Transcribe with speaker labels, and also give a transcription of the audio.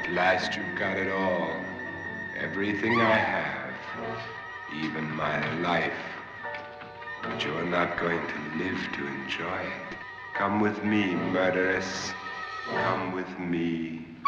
Speaker 1: At last you've got it all. Everything I have. Even my life. But you're not going to live to enjoy it. Come with me, murderess. Come with me.